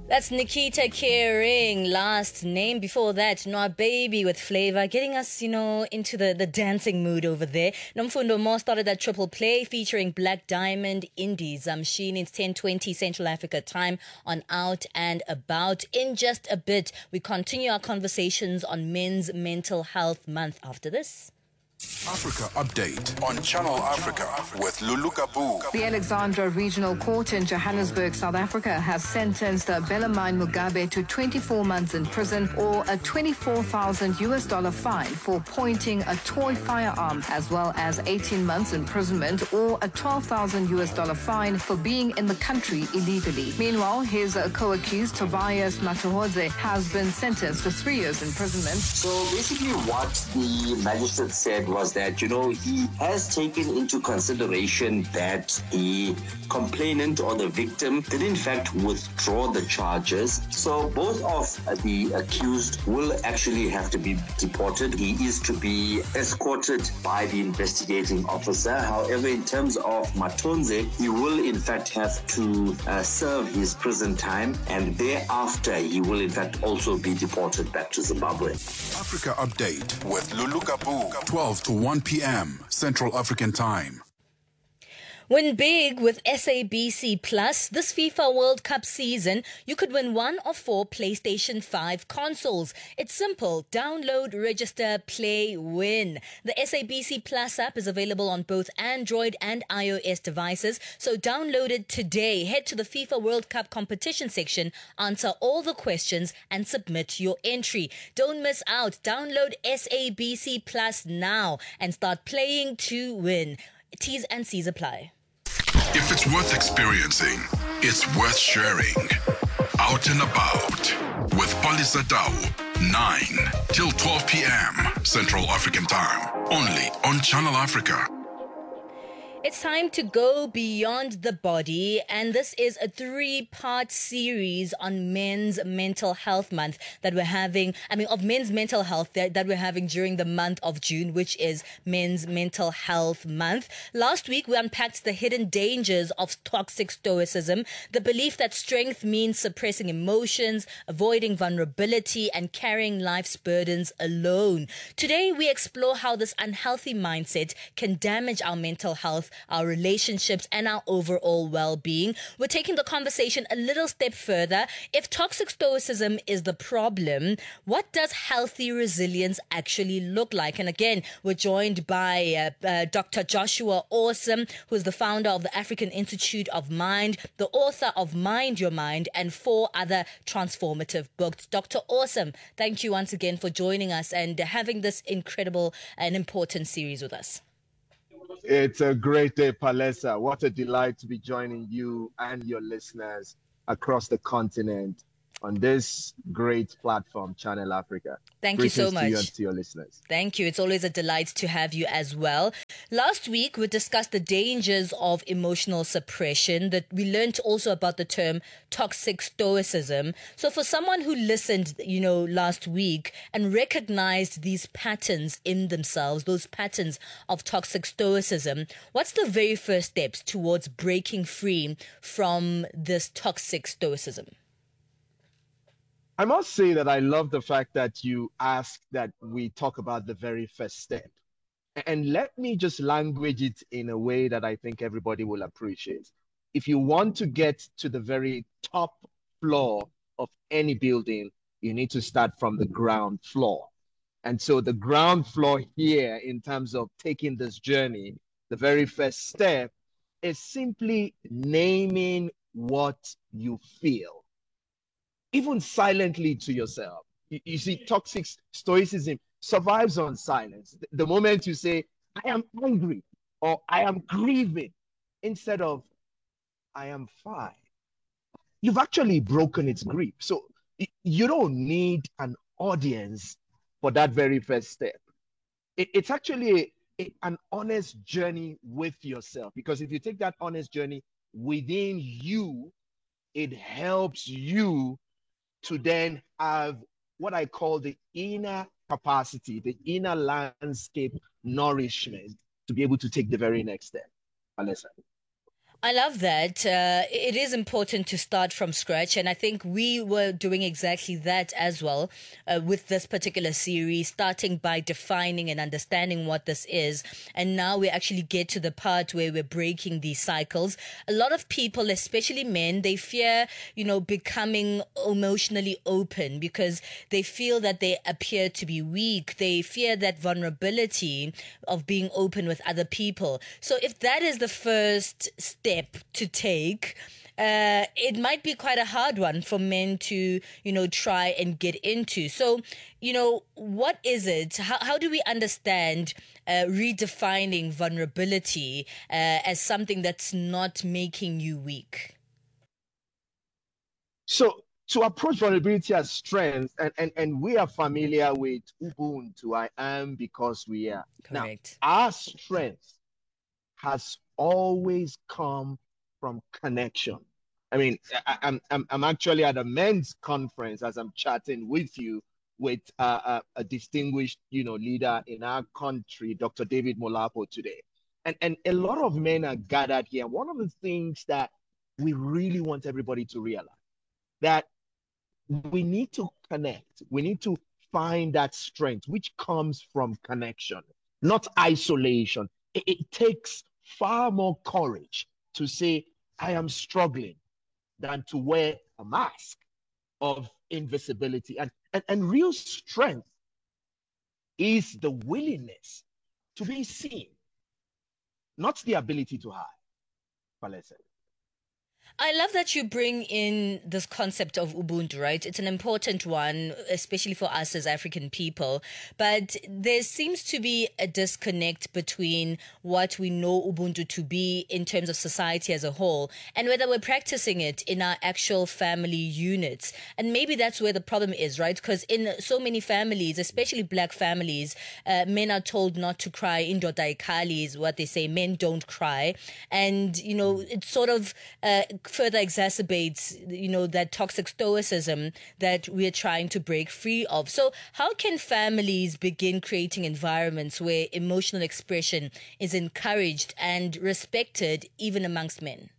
That's Nikita Kering, last name. Before that, Noah Baby with Flavor, getting us, into the dancing mood over there. Nomfundo Mo started that triple play featuring Black Diamond Indies. Machine. It's 10:20 Central Africa time on Out and About. In just a bit, we continue our conversations on Men's Mental Health Month after this. Africa Update on Channel Africa with Lulu Kabu. The Alexandra Regional Court in Johannesburg, South Africa, has sentenced Bellarmine Mugabe to 24 months in prison or a $24,000 fine for pointing a toy firearm, as well as 18 months imprisonment or a $12,000 fine for being in the country illegally. Meanwhile, his co-accused Tobias Matuhodze has been sentenced to 3 years imprisonment. So basically what the magistrate said was that, he has taken into consideration that the complainant or the victim did in fact withdraw the charges. So both of the accused will actually have to be deported. He is to be escorted by the investigating officer. However, in terms of Matonze, he will in fact have to serve his prison time, and thereafter he will in fact also be deported back to Zimbabwe. Africa Update with Lulu Kabu, 12 to 1 p.m. Central African Time. Win big with SABC Plus. This FIFA World Cup season, you could win 1 of 4 PlayStation 5 consoles. It's simple. Download, register, play, win. The SABC Plus app is available on both Android and iOS devices, so download it today. Head to the FIFA World Cup competition section, answer all the questions, and submit your entry. Don't miss out. Download SABC Plus now and start playing to win. T's and C's apply. If it's worth experiencing, it's worth sharing. Out and About with Palisa Tau, 9 till 12 p.m. Central African Time. Only on Channel Africa. It's time to go beyond the body, and this is a 3-part series on Men's Mental Health Month that we're having, of men's mental health that we're having during the month of June, which is Men's Mental Health Month. Last week, we unpacked the hidden dangers of toxic stoicism, the belief that strength means suppressing emotions, avoiding vulnerability, and carrying life's burdens alone. Today, we explore how this unhealthy mindset can damage our mental health, our relationships, and our overall well-being. We're taking the conversation a little step further. If toxic stoicism is the problem, what does healthy resilience actually look like? And again, we're joined by Dr. Joshua Awesome, who is the founder of the African Institute of Mind, the author of Mind Your Mind, and 4 other transformative books. Dr. Awesome, thank you once again for joining us and having this incredible and important series with us. It's a great day, Palesa. What a delight to be joining you and your listeners across the continent on this great platform, Channel Africa. Thank you so much. To you and to your listeners. Thank you. It's always a delight to have you as well. Last week, we discussed the dangers of emotional suppression. That we learned also about the term toxic stoicism. So for someone who listened, last week and recognized these patterns in themselves, those patterns of toxic stoicism, what's the very first steps towards breaking free from this toxic stoicism? I must say that I love the fact that you asked that we talk about the very first step. And let me just language it in a way that I think everybody will appreciate. If you want to get to the very top floor of any building, you need to start from the ground floor. And so the ground floor here, in terms of taking this journey, the very first step is simply naming what you feel. Even silently to yourself. You see, toxic stoicism survives on silence. The moment you say, I am angry, or I am grieving, instead of, I am fine, you've actually broken its grip. So you don't need an audience for that very first step. It's actually an honest journey with yourself, because if you take that honest journey within you, it helps you to then have what I call the inner capacity, the inner landscape nourishment to be able to take the very next step. Alessa. I love that. It is important to start from scratch. And I think we were doing exactly that as well with this particular series, starting by defining and understanding what this is. And now we actually get to the part where we're breaking these cycles. A lot of people, especially men, they fear, becoming emotionally open because they feel that they appear to be weak. They fear that vulnerability of being open with other people. So if that is the first step to take, it might be quite a hard one for men to, try and get into. So, what is it? How do we understand redefining vulnerability as something that's not making you weak? So to approach vulnerability as strength, and we are familiar with Ubuntu, I am because we are. Correct. Now, our strength has always come from connection. I mean, I'm actually at a men's conference as I'm chatting with you with a distinguished, leader in our country, Dr. David Molapo today. And a lot of men are gathered here. One of the things that we really want everybody to realize that we need to connect. We need to find that strength, which comes from connection, not isolation. It takes far more courage to say, I am struggling, than to wear a mask of invisibility. And real strength is the willingness to be seen, not the ability to hide. Palese. I love that you bring in this concept of Ubuntu, right? It's an important one, especially for us as African people. But there seems to be a disconnect between what we know Ubuntu to be in terms of society as a whole and whether we're practicing it in our actual family units. And maybe that's where the problem is, right? Because in so many families, especially black families, men are told not to cry. Indoda ayikali is what they say. Men don't cry. And, it sort of further exacerbates, that toxic stoicism that we're trying to break free of. So how can families begin creating environments where emotional expression is encouraged and respected even amongst men?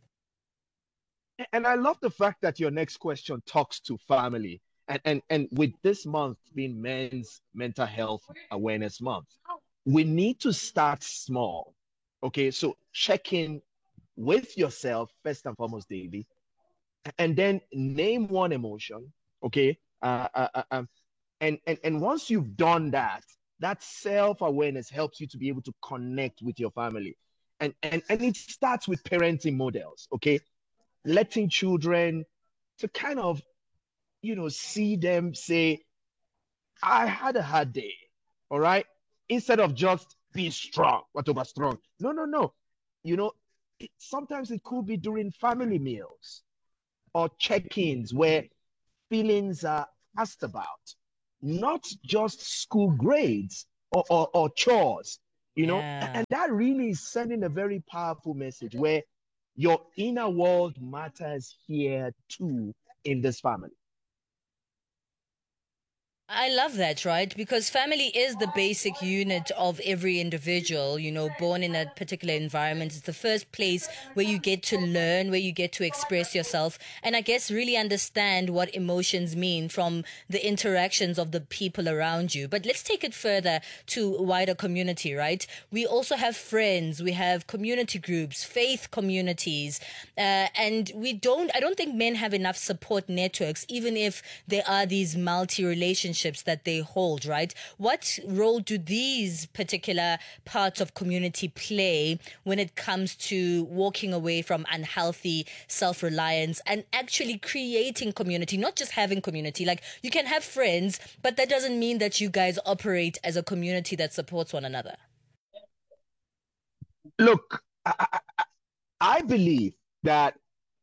And I love the fact that your next question talks to family. And with this month being Men's Mental Health Awareness Month, we need to start small. Okay, so check in with yourself first and foremost daily, and then name one emotion. Okay, and once you've done that, that self-awareness helps you to be able to connect with your family, and it starts with parenting models. Okay, letting children to kind of see them say, I had a hard day, all right, instead of just be strong, what about strong. No, sometimes it could be during family meals or check-ins where feelings are asked about, not just school grades or chores, Yeah. and that really is sending a very powerful message where your inner world matters here too in this family. I love that, right? Because family is the basic unit of every individual, born in a particular environment. It's the first place where you get to learn, where you get to express yourself, and I guess really understand what emotions mean from the interactions of the people around you. But let's take it further to wider community, right? We also have friends, we have community groups, faith communities, and I don't think men have enough support networks, even if there are these multi-relationships that they hold, right? What role do these particular parts of community play when it comes to walking away from unhealthy self-reliance and actually creating community, not just having community? Like, you can have friends, but that doesn't mean that you guys operate as a community that supports one another. Look, I believe that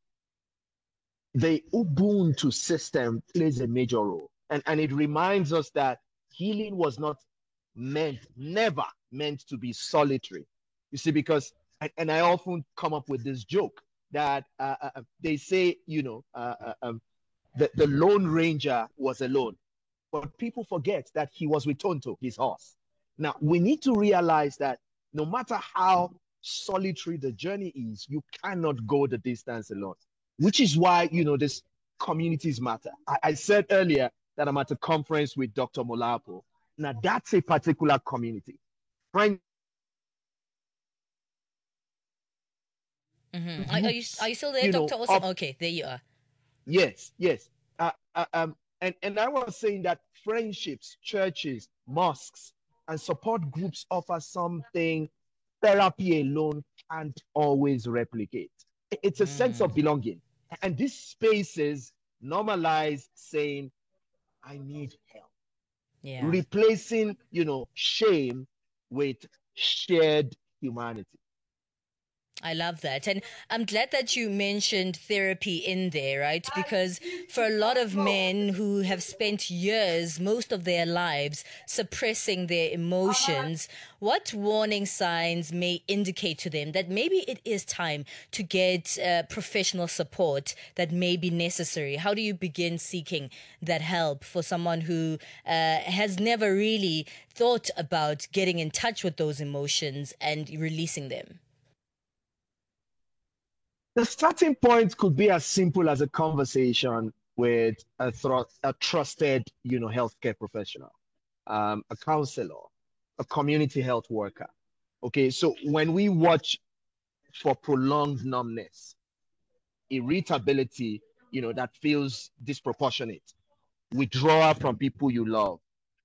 the Ubuntu system plays a major role. And it reminds us that healing was not never meant to be solitary. You see, because, and I often come up with this joke that they say, the Lone Ranger was alone, but people forget that he was with Tonto, his horse. Now, we need to realize that no matter how solitary the journey is, you cannot go the distance alone, which is why, this communities matter. I said earlier that I'm at a conference with Dr. Molapo. Now, that's a particular community. Friends. Mm-hmm. Are you still there, Dr. Awesome? Okay, there you are. Yes. And I was saying that friendships, churches, mosques, and support groups offer something therapy alone can't always replicate. It's a sense of belonging. And these spaces normalize saying, I need help. Yeah. Replacing, shame with shared humanity. I love that. And I'm glad that you mentioned therapy in there, right? Because for a lot of men who have spent years, most of their lives, suppressing their emotions, what warning signs may indicate to them that maybe it is time to get professional support that may be necessary? How do you begin seeking that help for someone who has never really thought about getting in touch with those emotions and releasing them? The starting point could be as simple as a conversation with a trusted, healthcare professional, a counselor, a community health worker. Okay, so when we watch for prolonged numbness, irritability, that feels disproportionate, withdrawal from people you love,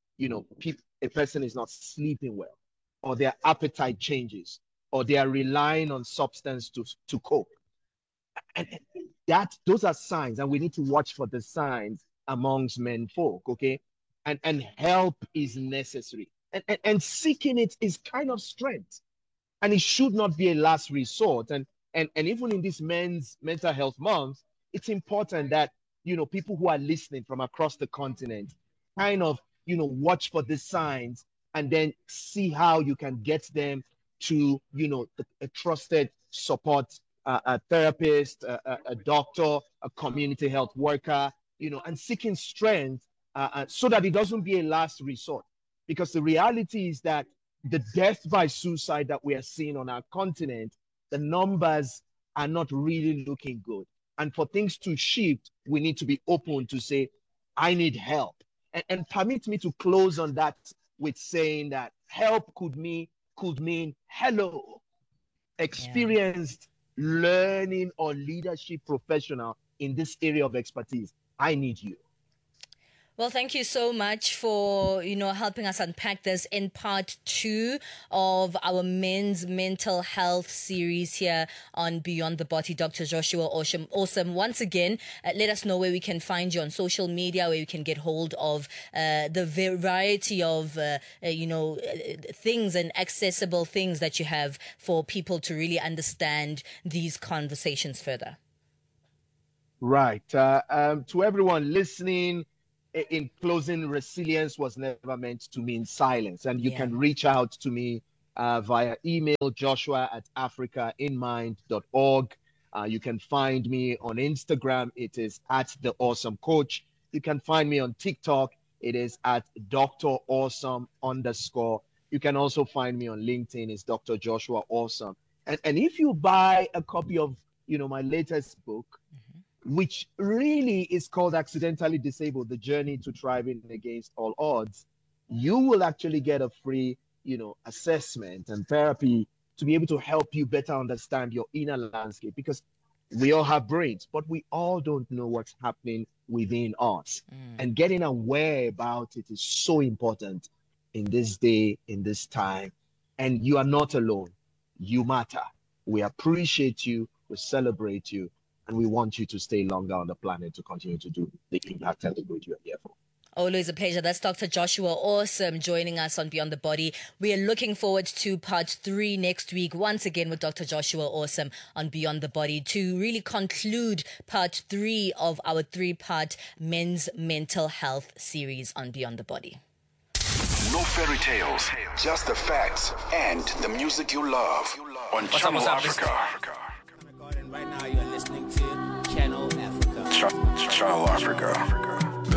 a person is not sleeping well, or their appetite changes, or they are relying on substance to cope. And those are signs, and we need to watch for the signs amongst men folk, okay? And help is necessary. And seeking it is kind of strength. And it should not be a last resort. And even in this Men's Mental Health Month, it's important that, people who are listening from across the continent kind of, watch for the signs and then see how you can get them to, a trusted support, a therapist, a doctor, a community health worker, and seeking strength so that it doesn't be a last resort. Because the reality is that the death by suicide that we are seeing on our continent, the numbers are not really looking good. And for things to shift, we need to be open to say, I need help. And permit me to close on that with saying that help could mean hello, experienced learning or leadership professional in this area of expertise. I need you. Well, thank you so much for, helping us unpack this in part 2 of our men's mental health series here on Beyond the Body. Dr. Joshua Awesome. Once again, let us know where we can find you on social media, where we can get hold of the variety of, things and accessible things that you have for people to really understand these conversations further. Right. To everyone listening, in closing, resilience was never meant to mean silence. And you can reach out to me via email, joshua@africainmind.org. You can find me on Instagram. It is @TheAwesomeCoach. You can find me on TikTok. It is @DrAwesome_. You can also find me on LinkedIn. It's Dr. Joshua Awesome. And if you buy a copy of, my latest book, which really is called Accidentally Disabled, The Journey to Thriving Against All Odds, you will actually get a free, assessment and therapy to be able to help you better understand your inner landscape, because we all have brains, but we all don't know what's happening within us. And getting aware about it is so important in this day, in this time. And you are not alone. You matter. We appreciate you. We celebrate you. And we want you to stay longer on the planet to continue to do the impact and the good you are here for. Always a pleasure. That's Dr. Joshua Awesome joining us on Beyond the Body. We are looking forward to part 3 next week, once again with Dr. Joshua Awesome on Beyond the Body, to really conclude part 3 of our 3-part men's mental health series on Beyond the Body. No fairy tales, just the facts and the music you love on Channel Africa. Right now you're listening to Channel Africa. Channel Africa.